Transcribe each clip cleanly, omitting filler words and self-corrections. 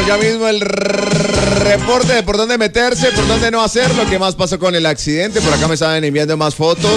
Tenemos ya mismo el reporte de por dónde meterse, por dónde no hacerlo, qué más pasó con el accidente. Por acá me estaban enviando más fotos.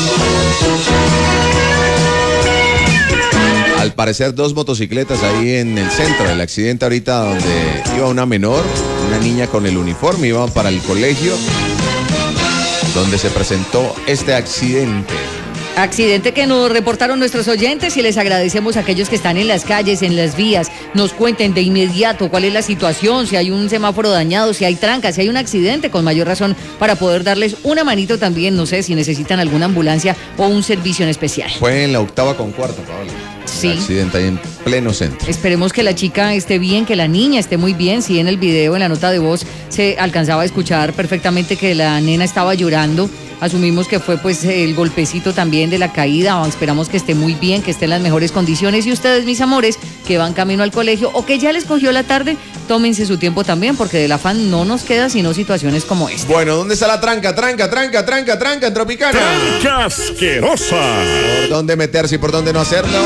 Al parecer 2 motocicletas ahí en el centro del accidente ahorita, donde iba una menor, una niña con el uniforme, iban para el colegio donde se presentó este accidente. Accidente que nos reportaron nuestros oyentes y les agradecemos a aquellos que están en las calles, en las vías. Nos cuenten de inmediato cuál es la situación, si hay un semáforo dañado, si hay trancas, si hay un accidente, con mayor razón para poder darles una manito también, no sé, si necesitan alguna ambulancia o un servicio en especial. Fue en la 8ª con 4ª, Paola. Sí. El accidente ahí en pleno centro. Esperemos que la chica esté bien, que la niña esté muy bien. Si en el video, en la nota de voz, se alcanzaba a escuchar perfectamente que la nena estaba llorando. Asumimos que fue pues el golpecito también de la caída. Esperamos que esté muy bien, que esté en las mejores condiciones. Y ustedes, mis amores, que van camino al colegio o que ya les cogió la tarde, tómense su tiempo también, porque del afán no nos queda sino situaciones como esta. Bueno, ¿dónde está la tranca en Tropicana? ¡Tranca asquerosa! ¿Por dónde meterse y por dónde no hacerlo?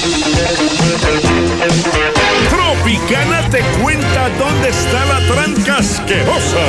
Tropicana te cuenta dónde está la tranca asquerosa.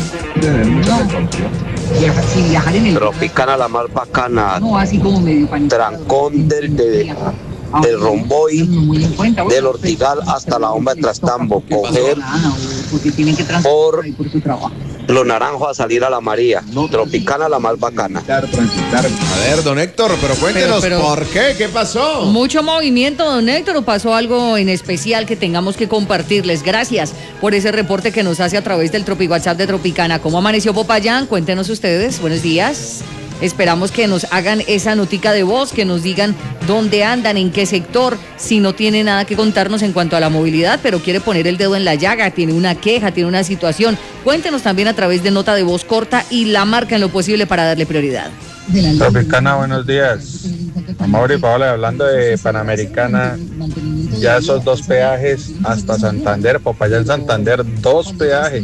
Viajar en el Tropicana la más bacana, no, así como medio trancón del Romboy, del Ortigal hasta la bomba de Trastambo, coger por los naranjos a salir a la María. Tropicana la más bacana. A ver, don Héctor, pero cuéntenos, pero ¿por qué? ¿Qué pasó? mucho movimiento, don Héctor, o pasó algo en especial que tengamos que compartirles. Gracias por ese reporte que nos hace a través del Tropi WhatsApp de Tropicana. ¿Cómo amaneció Popayán? Cuéntenos ustedes. Buenos días. Esperamos que nos hagan esa notica de voz, que nos digan dónde andan, en qué sector, si no tiene nada que contarnos en cuanto a la movilidad, pero quiere poner el dedo en la llaga, tiene una queja, tiene una situación. Cuéntenos también a través de nota de voz corta y la marca en lo posible para darle prioridad. Tropicana, buenos días. Amor y Paola, hablando de Panamericana, ya esos 2 peajes hasta Santander, Popayán Santander, 2 peajes.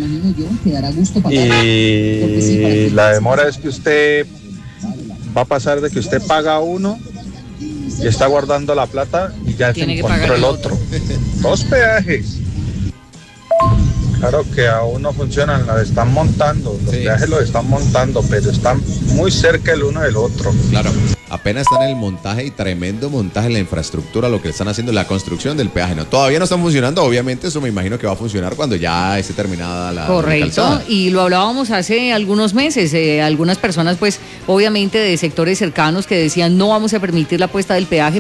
Y la demora es que usted va a pasar de que usted paga uno y está guardando la plata y ya se encontró el otro. 2 peajes. Claro que aún no funcionan, los están montando, los peajes los están montando, pero están muy cerca el uno del otro. Claro, apenas están en el montaje y tremendo montaje en la infraestructura, lo que están haciendo, la construcción del peaje. No, todavía no están funcionando, obviamente eso me imagino que va a funcionar cuando ya esté terminada la Correcto, calzada. Y lo hablábamos hace algunos meses, algunas personas pues obviamente de sectores cercanos que decían no vamos a permitir la puesta del peaje